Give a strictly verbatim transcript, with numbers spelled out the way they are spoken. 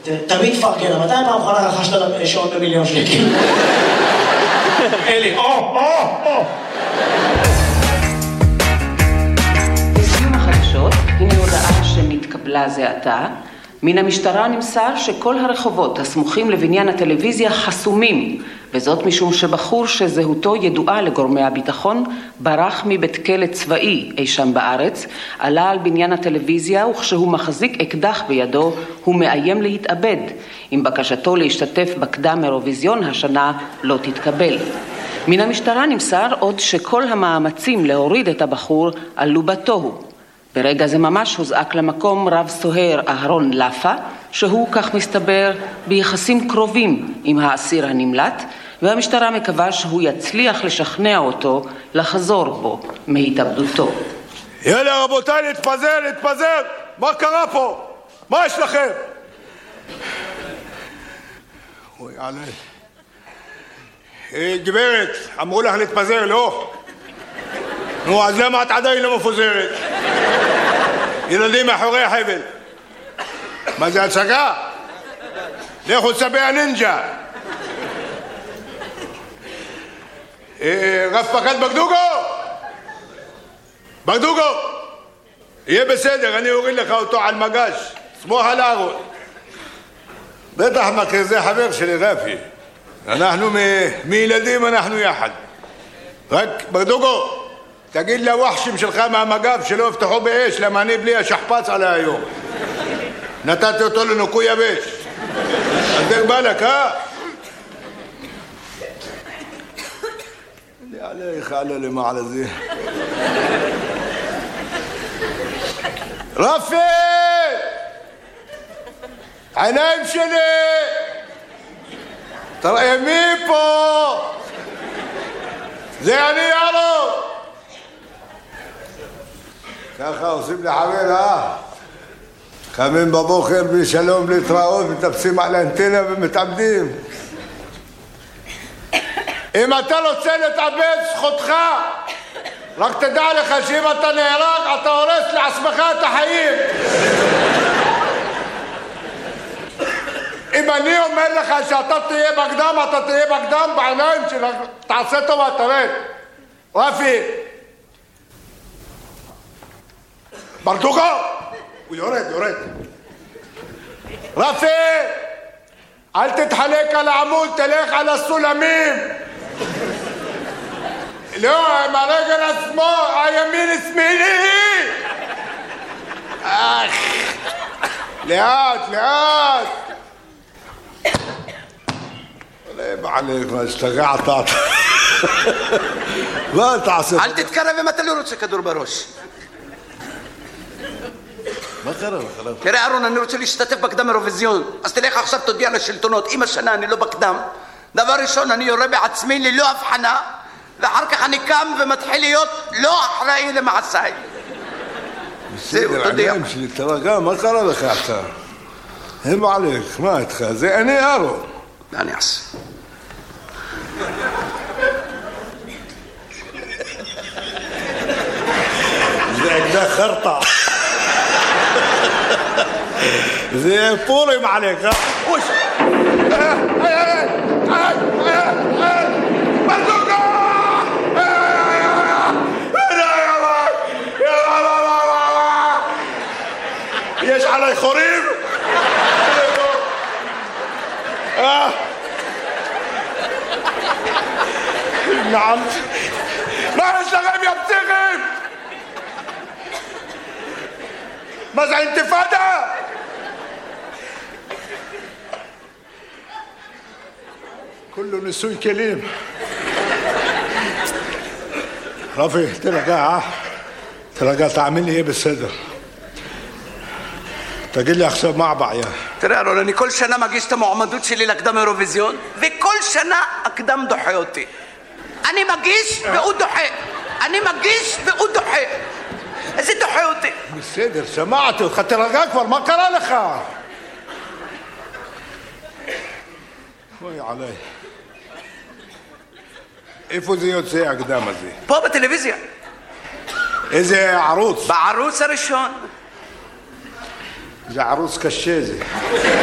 תמיד פרגן, מתי פעם אחרונה רכשת שעון במיליון שקל? אלי, או, או, או. בסיום החדשות, הנה הודעה שנתקבלה זה עתה. מן המשטרה נמסר שכל הרחובות הסמוכים לבניין הטלוויזיה חסומים, וזאת משום שבחור שזהותו ידועה לגורמי הביטחון ברח מבית כלא צבאי אי שם בארץ, עלה על בניין הטלוויזיה וכשהוא מחזיק אקדח בידו הוא מאיים להתאבד, אם בקשתו להשתתף בקדם אירוויזיון השנה לא תתקבל. מן המשטרה נמסר עוד שכל המאמצים להוריד את הבחור עלו בתוהו. ברגע זה ממש הוזעק למקום רב סוהר אהרון לפה, שהוא כך מסתבר ביחסים קרובים עם האסיר הנמלט, והמשטרה מקווה שהוא יצליח לשכנע אותו לחזור בו מהתאבדותו. יאללה רבותיי, להתפזר, להתפזר! מה קרה פה? מה יש לכם? אוי עלי. אה, גברת, אמרו לך להתפזר, לא? נו, אז למה את עדיין לא מפוזרת? ילדים מאחורי החבל. מה זה הצגה? לכו צבי הנינג'ה. אה, רב פקד בגדוגו? בגדוגו! יהיה בסדר, אני אוריד לך אותו על מגש. סמוך על הארון. בטח מכיר, זה חבר שלי רפי. אנחנו מ- מילדים, אנחנו יחד. רק בגדוגו, תגיד לווחשים שלך מהמגב שלא יפתחו באש, למה אני בלי השכפץ עלי היום. נתתי אותו לנוקוי יבש. אז דרך בלק, אה? אני עליך עלה למעלה זה. רפי! עיניים שלי! תראה מי פה! זה אני יאללה! ככה עושים לחבר, אה? קמים בבוקר בשלום להתראות, מטפסים על האנטנה ומתאבדים. אם אתה רוצה להתאבד, זכותך. רק תדע לך שאם אתה נהרג, אתה הורס לעצמך את החיים. אם אני אומר לך שאתה תהיה בקדם, אתה תהיה בקדם בעיניים שלך. תעשה טובה, תראה. רפי. ברדוגו! הוא יורד, יורד. רפי! אל תתחלק על העמוד, תלך על הסולמים. לא, עם הרגל השמאל, הימין שמילי. אך, לאט, לאט. עליהם עליך, מה השתגעת? מה תעשה? אל תתקרב אם אתה לא רוצה כדור בראש. מה קרה? תראה אהרון, אני רוצה להשתתף בקדם אירוויזיון, אז תלך עכשיו תודיע לשלטונות, אם השנה אני לא בקדם, דבר ראשון אני יורה בעצמי ללא הבחנה, ואחר כך אני קם ומתחיל להיות לא אחראי למעשיי. בסדר, עניין שלי, תרגע, מה קרה לך אתה? הם עליך, מה איתך? זה אני אהרון. מה אני אעשה? זה אקדח חרטה. זה פורים עליך. אוש! ברדוגו! יש עלי חורים? נעם. מה יש לכם יא פסיכים? מה זה אינתיפאדה? كله نسوي كلام. رفي ترجع ترجع تعمل لي ايه بالصدر؟ تجي لي حساب معبع يا תראה אהרון, אני כל שנה מגיש את המועמדות שלי לקדם אירוויזיון, וכל שנה הקדם דוחה אותי. אני מגיש והוא דוחה. אני מגיש והוא דוחה. איזה דוחה אותי? בסדר, שמעתי אותך, תרגע כבר, מה קרה לך? אוי עליי. איפה זה יוצא הקדם הזה? פה בטלוויזיה. איזה ערוץ? בערוץ הראשון. זה ערוץ קשה זה.